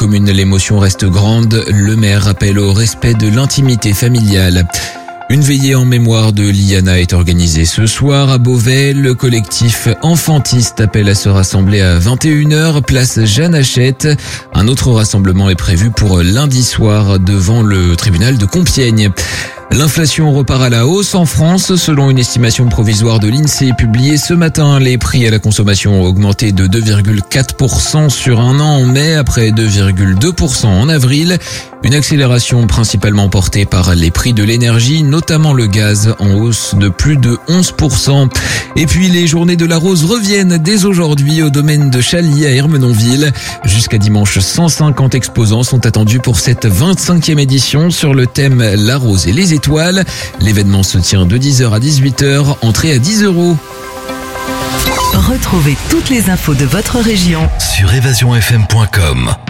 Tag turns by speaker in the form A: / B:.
A: commune, l'émotion reste grande. Le maire appelle au respect de l'intimité familiale. Une veillée en mémoire de Liana est organisée ce soir à Beauvais. Le collectif Enfantiste appelle à se rassembler à 21h, place Jeanne Hachette. Un autre rassemblement est prévu pour lundi soir devant le tribunal de Compiègne. L'inflation repart à la hausse en France. Selon une estimation provisoire de l'INSEE publiée ce matin, les prix à la consommation ont augmenté de 2,4% sur un an en mai, après 2,2% en avril. Une accélération principalement portée par les prix de l'énergie, notamment le gaz, en hausse de plus de 11%. Et puis les journées de la rose reviennent dès aujourd'hui au domaine de Chaly à Ermenonville. Jusqu'à dimanche, 150 exposants sont attendus pour cette 25e édition sur le thème La rose et les étoiles. L'événement se tient de 10h à 18h, entrée à 10 €.
B: Retrouvez toutes les infos de votre région
C: sur évasionfm.com.